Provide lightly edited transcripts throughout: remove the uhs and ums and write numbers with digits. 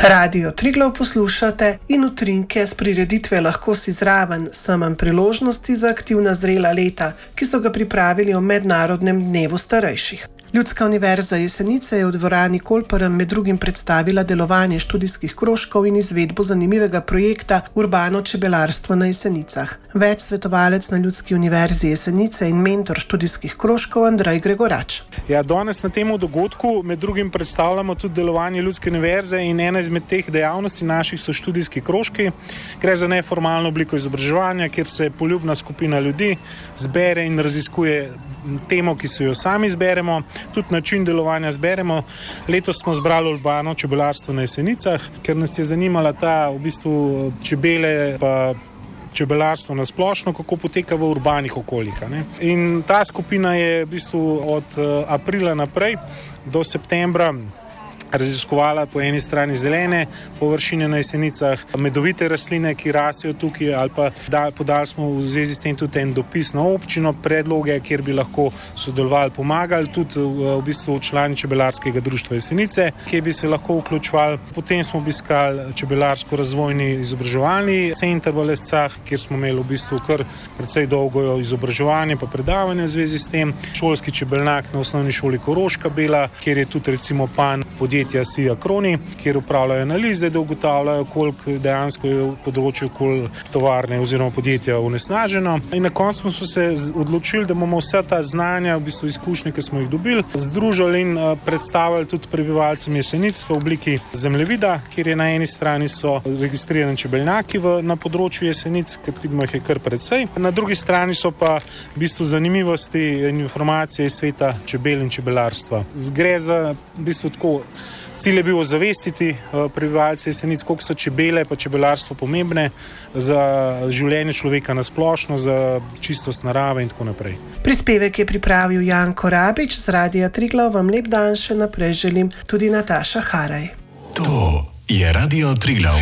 Radio Triglav poslušate in utrinke s prireditve Lahko si zraven, samem priložnosti za aktivna zrela leta, ki so ga pripravili o Mednarodnem dnevu starejših. Ljudska univerza Jesenice je v dvorani Kolparem med drugim predstavila delovanje študijskih krožkov in izvedbo zanimivega projekta Urbano čebelarstvo na Jesenicah. Več svetovalec na Ljudski univerzi Jesenice in mentor študijskih krožkov Andrej Gregorač. Ja, danes na tem dogodku med drugim predstavljamo tudi delovanje Ljudske univerze in ena izmed teh dejavnosti naših so študijski krožki. Gre za neformalno obliko izobraževanja, kjer se poljubna skupina ljudi zbere in raziskuje temo, ki se jo sami zberemo, tudi način delovanja zberemo. Letos smo zbrali urbano čebelarstvo na Jesenicah, ker nas je zanimala ta v bistvu čebele pa čebelarstvo na splošno, kako poteka v urbanih okoljih. In ta skupina je v bistvu od aprila naprej do septembra raziskovala po eni strani zelene površine na Jesenicah, medovite rastline, ki rastejo tukaj, ali pa podali smo v zvezi s tem tudi en dopis na občino, predloge, kjer bi lahko sodelovali, pomagali, tudi v bistvu člani čebelarskega društva Jesenice, kjer bi se lahko vključevali. Potem smo obiskali čebelarsko-razvojni izobraževalni center v Lescah, kjer smo imeli v bistvu kar precej dolgo izobraževanje pa predavanje v zvezi s tem. Šolski čebelnjak na osnovni šoli Koroška Bela, kjer je tudi recimo pan podjetja SIA Kroni, kjer upravljajo analize, da ugotavljajo, koliko dejansko je v področju okoli tovarne oziroma podjetja onesnaženo. In na koncu smo se odločili, da bomo vsa ta znanja, v bistvu izkušnje, ki smo jih dobili, združili in predstavili tudi prebivalcem Jesenic v obliki zemljevida, kjer je na eni strani so registrirani čebeljnjaki na področju Jesenic, kot vidimo jih je kar precej. Na drugi strani so pa v bistvu zanimivosti in informacije iz sveta čebel in čebelarstva. Gre za v bistvu tako. Cilj je bil ozavestiti prebivalce Jesenic, koliko so čebele pa čebelarstvo pomembne za življenje človeka na splošno, za čistost narave in tako naprej. Prispevek je pripravil Janko Rabič, z Radia Triglav vam lep dan še naprej želim tudi Nataša Haraj. To je Radio Triglav.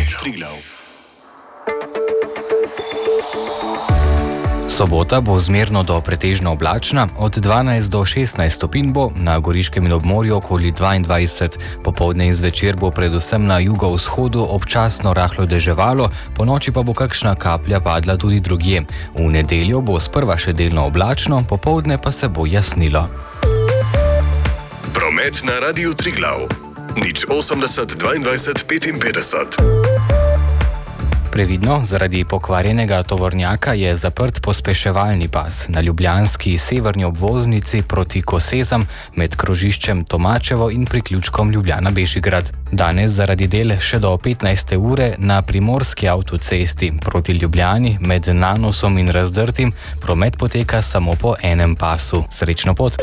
Sobota bo zmerno do pretežno oblačna, od 12 do 16 stopinj bo, na Goriškem in obmorju okoli 22. Popoldne in zvečer bo predvsem na jugovzhodu občasno rahlo deževalo, ponoči pa bo kakšna kaplja padla tudi drugje. V nedeljo bo sprva še delno oblačno, popoldne pa se bo jasnilo. Promet na Radiu Triglav. 080 22 55. Previdno, zaradi pokvarjenega tovornjaka je zaprt pospeševalni pas na ljubljanski severni obvoznici proti Kosezam med krožiščem Tomačevo in priključkom Ljubljana-Bežigrad. Danes zaradi del še do 15. ure na primorski avtocesti proti Ljubljani med Nanosom in Razdrtim promet poteka samo po enem pasu. Srečno pot!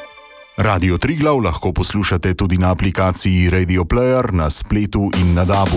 Radio Triglav lahko poslušate tudi na aplikaciji Radio Player, na spletu in na DAB.